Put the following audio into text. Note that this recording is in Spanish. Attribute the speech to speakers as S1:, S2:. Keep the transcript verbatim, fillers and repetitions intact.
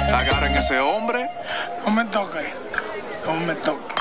S1: Agarren ese hombre.
S2: No me toque, no me toque.